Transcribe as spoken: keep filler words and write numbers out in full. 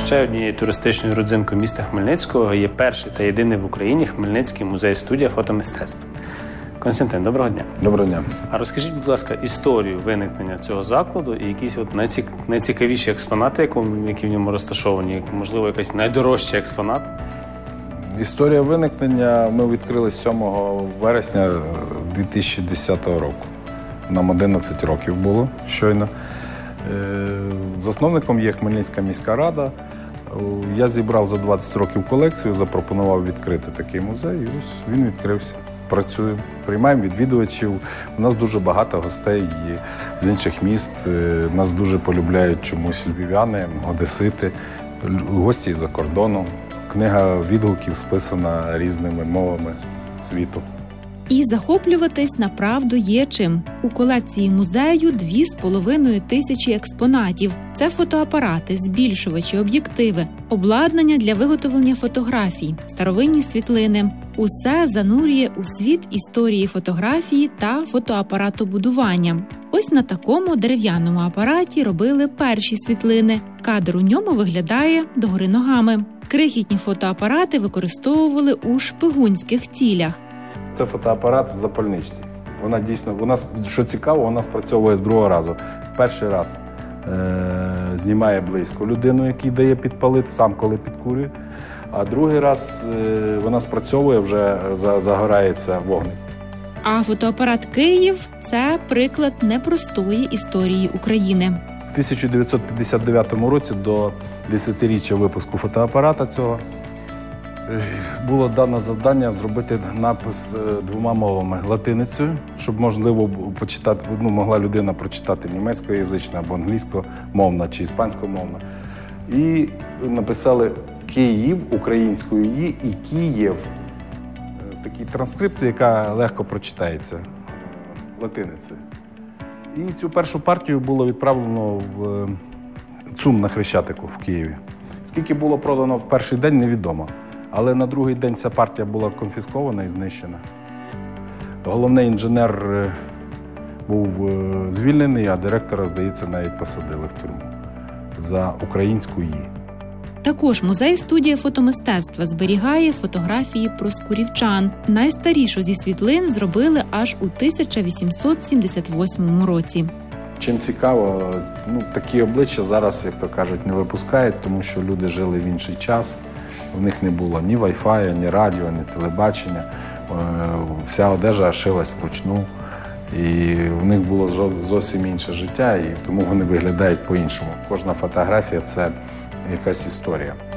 ще однією туристичною родзинкою міста Хмельницького є перший та єдиний в Україні Хмельницький музей-студія фотомистецтв. Константин, доброго дня. Доброго дня. А розкажіть, будь ласка, історію виникнення цього закладу і якісь от найцік... найцікавіші експонати, які в ньому розташовані, можливо, якийсь найдорожчий експонат? Історія виникнення ми відкрили сьомого вересня дві тисячі десятого року. Нам одинадцять років було щойно. Засновником є Хмельницька міська рада. Я зібрав за двадцять років колекцію, запропонував відкрити такий музей, і ось він відкрився. Працюємо, приймаємо відвідувачів. У нас дуже багато гостей з інших міст. Нас дуже полюбляють чомусь львів'яни, одесити, гості з-за кордону. Книга відгуків списана різними мовами світу. І захоплюватись направду є чим. У колекції музею дві з половиною тисячі експонатів. Це фотоапарати, збільшувачі, об'єктиви, обладнання для виготовлення фотографій, старовинні світлини. Усе занурює у світ історії фотографії та фотоапаратобудування. Ось на такому дерев'яному апараті робили перші світлини. Кадр у ньому виглядає догори ногами. Крихітні фотоапарати використовували у шпигунських цілях. Це фотоапарат в запальничці. Вона дійсно, вона, що цікаво, вона спрацьовує з другого разу. Перший раз е- знімає близько людину, який дає підпалити, сам коли підкурює. А другий раз е- вона спрацьовує, вже за- загорається вогник. А фотоапарат «Київ» – це приклад непростої історії України. В тисяча дев'ятсот п'ятдесят дев'ятому році до десятиріччя випуску фотоапарата цього було дано завдання зробити напис двома мовами – латиницею, щоб можливо почитати, ну, могла людина прочитати німецькоязична або англійськомовна чи іспанськомовна. І написали «Київ» українською «і» і «Київ». Такі транскрипції, яка легко прочитається латиницею. І цю першу партію було відправлено в ЦУМ на Хрещатику в Києві. Скільки було продано в перший день, невідомо. Але на другий день ця партія була конфіскована і знищена. Головний інженер був звільнений, а директора, здається, навіть посадили в тюрму за українську «і». Також музей-студія фотомистецтва зберігає фотографії проскурівчан. Найстарішу зі світлин зробили аж у тисяча вісімсот сімдесят восьмому році. Чим цікаво, ну, такі обличчя зараз, як то кажуть, не випускають, тому що люди жили в інший час. У них не було ні вай-фаю, ні радіо, ні телебачення. Вся одежа шилась вручну. І в них було зовсім інше життя, і тому вони виглядають по-іншому. Кожна фотографія – це якась історія.